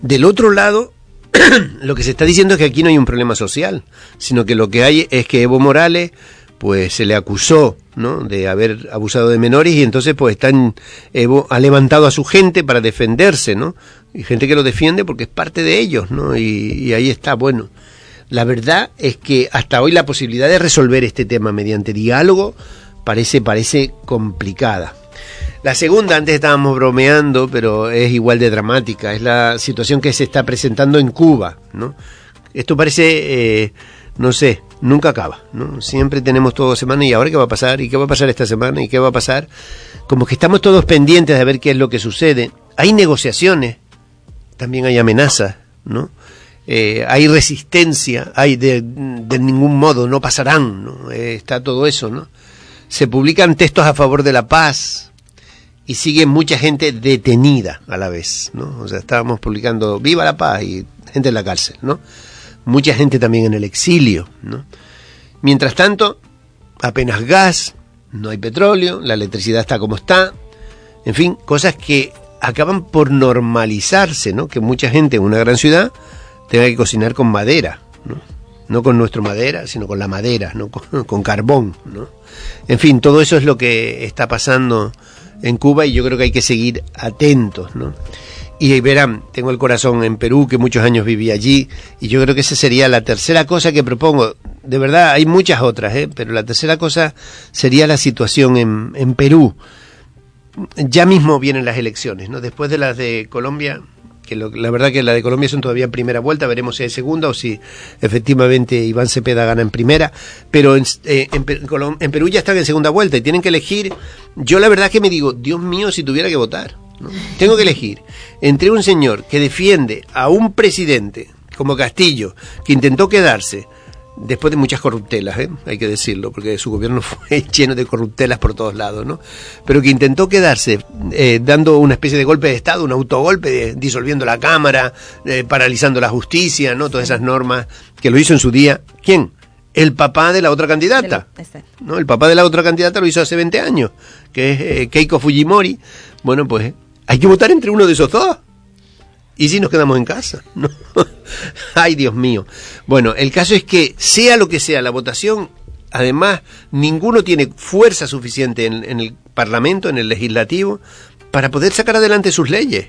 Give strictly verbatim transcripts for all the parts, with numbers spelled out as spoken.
del otro lado, lo que se está diciendo es que aquí no hay un problema social, sino que lo que hay es que Evo Morales pues se le acusó, ¿no?, de haber abusado de menores, y entonces pues están, Evo ha levantado a su gente para defenderse, ¿no? Y gente que lo defiende porque es parte de ellos, ¿no? Y, y ahí está, bueno. La verdad es que hasta hoy la posibilidad de resolver este tema mediante diálogo parece, parece complicada. La segunda, antes estábamos bromeando, pero es igual de dramática, es la situación que se está presentando en Cuba, ¿no? Esto parece, eh, no sé, nunca acaba, ¿no? Siempre tenemos todo semana, y ahora qué va a pasar, y qué va a pasar esta semana, y qué va a pasar. Como que estamos todos pendientes de ver qué es lo que sucede. Hay negociaciones, también hay amenazas, ¿no? Eh, hay resistencia, hay de, de ningún modo, no pasarán, ¿no? Eh, está todo eso, ¿no? Se publican textos a favor de la paz y sigue mucha gente detenida a la vez, ¿no? O sea, estábamos publicando Viva la Paz y gente en la cárcel, ¿no? Mucha gente también en el exilio, ¿no? Mientras tanto, apenas gas, no hay petróleo, la electricidad está como está, en fin, cosas que acaban por normalizarse, ¿no? Que mucha gente en una gran ciudad tenga que cocinar con madera, ¿no? No con nuestra madera, sino con la madera, ¿no? Con, con carbón, ¿no? En fin, todo eso es lo que está pasando en Cuba, y yo creo que hay que seguir atentos, ¿no? Y verán, tengo el corazón en Perú, que muchos años viví allí, y yo creo que esa sería la tercera cosa que propongo. De verdad, hay muchas otras, ¿eh? Pero la tercera cosa sería la situación en, en Perú. Ya mismo vienen las elecciones, ¿no? Después de las de Colombia, que lo, la verdad que la de Colombia son todavía en primera vuelta, veremos si hay segunda o si efectivamente Iván Cepeda gana en primera, pero en, eh, en, en Perú ya están en segunda vuelta y tienen que elegir. Yo la verdad que me digo, Dios mío, si tuviera que votar, ¿no? Tengo que elegir entre un señor que defiende a un presidente como Castillo, que intentó quedarse después de muchas corruptelas, ¿eh? Hay que decirlo, porque su gobierno fue lleno de corruptelas por todos lados, ¿no? Pero que intentó quedarse eh, dando una especie de golpe de Estado, un autogolpe, de, disolviendo la Cámara, eh, paralizando la justicia, ¿no? Todas esas normas, que lo hizo en su día. ¿Quién? El papá de la otra candidata, ¿no? El papá de la otra candidata lo hizo hace veinte años, que es eh, Keiko Fujimori. Bueno, pues hay que votar entre uno de esos dos. ¿Y si nos quedamos en casa? ¿No? Ay, Dios mío. Bueno, el caso es que, sea lo que sea la votación, además, ninguno tiene fuerza suficiente en, en el Parlamento, en el Legislativo, para poder sacar adelante sus leyes.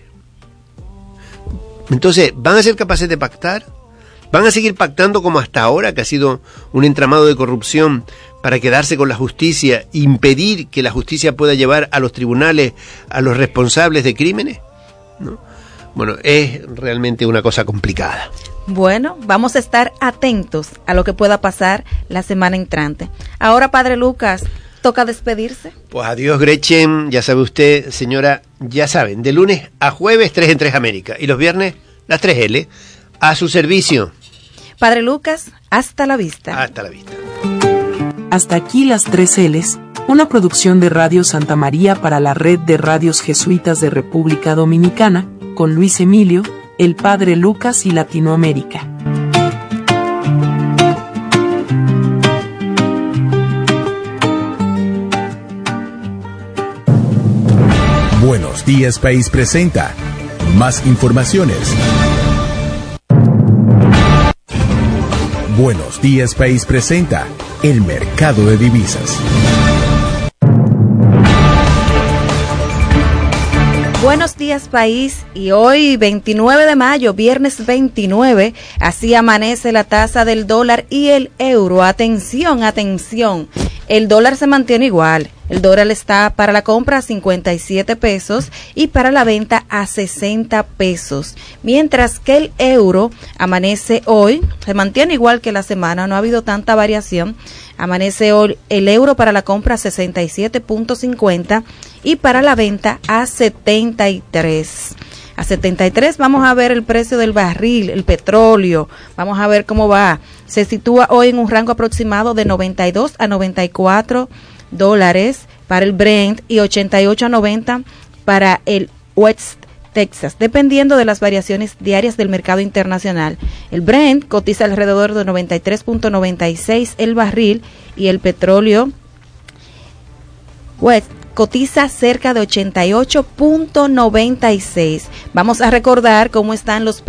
Entonces, ¿van a ser capaces de pactar? ¿Van a seguir pactando como hasta ahora, que ha sido un entramado de corrupción para quedarse con la justicia, impedir que la justicia pueda llevar a los tribunales a los responsables de crímenes? ¿No? Bueno, es realmente una cosa complicada. Bueno, vamos a estar atentos a lo que pueda pasar la semana entrante. Ahora, Padre Lucas, ¿toca despedirse? Pues adiós, Gretchen. Ya sabe usted, señora, ya saben, de lunes a jueves, tres en tres América. Y los viernes, las tres L. A su servicio. Padre Lucas, hasta la vista. Hasta la vista. Hasta aquí las tres L's, una producción de Radio Santa María para la Red de Radios Jesuitas de República Dominicana, con Luis Emilio, el Padre Lucas y Latinoamérica. Buenos Días País presenta más informaciones. Buenos Días País presenta el mercado de divisas. Buenos días, país, y hoy veintinueve de mayo, viernes veintinueve, así amanece la tasa del dólar y el euro. Atención, atención, el dólar se mantiene igual, el dólar está para la compra a cincuenta y siete pesos y para la venta a sesenta pesos, mientras que el euro amanece hoy, se mantiene igual que la semana, no ha habido tanta variación. Amanece hoy el euro para la compra a sesenta y siete punto cincuenta y para la venta a setenta y tres. A setenta y tres vamos a ver el precio del barril, el petróleo, vamos a ver cómo va. Se sitúa hoy en un rango aproximado de noventa y dos a noventa y cuatro dólares para el Brent y ochenta y ocho a noventa para el West Texas, dependiendo de las variaciones diarias del mercado internacional. El Brent cotiza alrededor de noventa y tres punto noventa y seis el barril y el petróleo West cotiza cerca de ochenta y ocho punto noventa y seis. Vamos a recordar cómo están los